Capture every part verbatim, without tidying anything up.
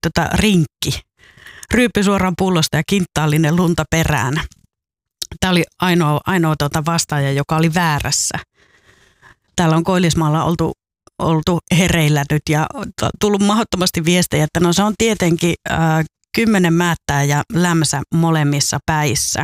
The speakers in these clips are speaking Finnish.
tota, rinkki. Ryyppy suoraan pullosta ja kinttaalinen lunta perään. Tämä oli ainoa, ainoa tuota vastaaja, joka oli väärässä. Täällä on Koillismaalla oltu, oltu hereillä nyt ja tullut mahdottomasti viestejä, että no se on tietenkin äh, kymmenen määttää ja lämsä molemmissa päissä.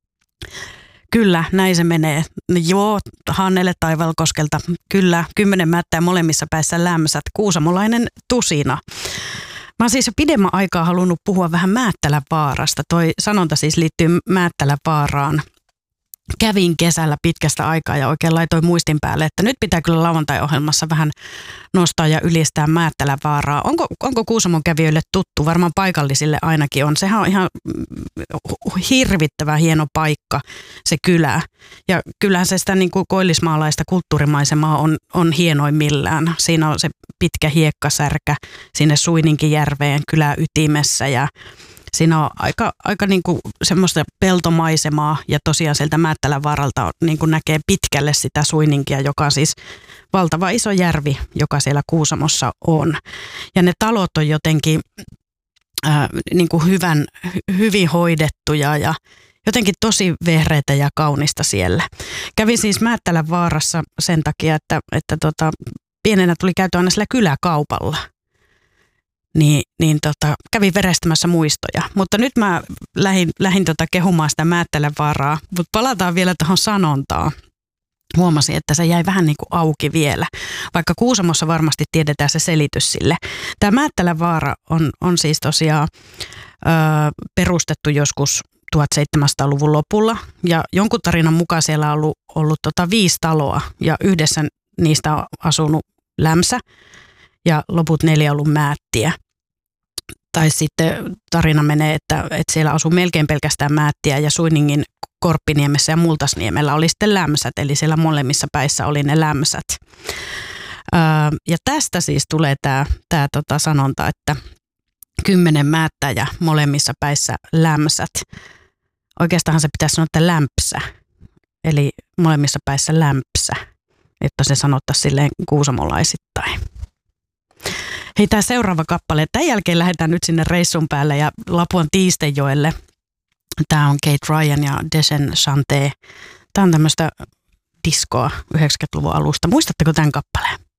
Kyllä, näin se menee. Joo, Hannele Taivalkoskelta, kyllä, kymmenen määttää molemmissa päissä lämsät. Kuusamolainen tusina. Mä oon siis jo pidemmän aikaa halunnut puhua vähän Määttälänvaarasta. Toi sanonta siis liittyy Määttälänvaaraan. Kävin kesällä pitkästä aikaa ja oikein laitoin muistin päälle, että nyt pitää kyllä lauantai-ohjelmassa vähän nostaa ja ylistää Määttälänvaaraa. Onko, onko Kuusamon kävijöille tuttu? Varmaan paikallisille ainakin on. Sehän on ihan hirvittävän hieno paikka, se kylä. Ja kyllähän se sitä niin kuin koillismaalaista kulttuurimaisemaa on, on hienoimmillään. Siinä on se pitkä hiekkasärkä sinne Suininkijärveen kylän ytimessä ja siinä on aika, aika niin kuin semmoista peltomaisemaa ja tosiaan sieltä Määttälänvaaralta niin kuin näkee pitkälle sitä Suininkia, joka on siis valtava iso järvi, joka siellä Kuusamossa on. Ja ne talot on jotenkin ää, niin kuin hyvän, hyvin hoidettuja ja jotenkin tosi vehreitä ja kaunista siellä. Kävin siis Määttälänvaarassa sen takia, että, että tota, pienenä tuli käyty aina sillä kyläkaupalla. Niin, niin tota, kävin verestämässä muistoja. Mutta nyt mä lähdin, lähdin tota kehumaan sitä Määttälänvaaraa, mutta palataan vielä tuohon sanontaan. Huomasin, että se jäi vähän niin kuin auki vielä, vaikka Kuusamossa varmasti tiedetään se selitys sille. Tämä Määttälänvaara on, on siis tosiaan ö, perustettu joskus tuhatseitsemänsataaluvun lopulla ja jonkun tarinan mukaan siellä on ollut, ollut tota viisi taloa ja yhdessä niistä on asunut lämsä. Ja loput neljä ollut määttiä. Tai sitten tarina menee, että, että siellä asuu melkein pelkästään määttiä ja Suiningin Korppiniemessä ja Multasniemellä oli sitten lämsät, eli siellä molemmissa päissä oli ne lämsät. Öö, ja tästä siis tulee tämä, tämä tota sanonta, että kymmenen määttä ja molemmissa päissä lämsät. Oikeastaan se pitäisi sanoa, että lämpsä, eli molemmissa päissä lämpsä, että se sanottaisiin silleen kuusamolaisittain. Hei, tämä seuraava kappale. Tämän jälkeen lähdetään nyt sinne reissun päälle ja Lapuan Tiistejoelle. Tämä on Kate Ryan ja Desen Chante. Tämä on tämmöistä diskoa yhdeksänkymmentäluvun alusta. Muistatteko tämän kappaleen?